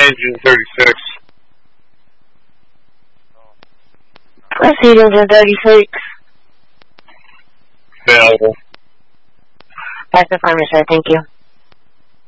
engine 36. Proceed engine 36. Available. That's the farmer, sir. Thank you.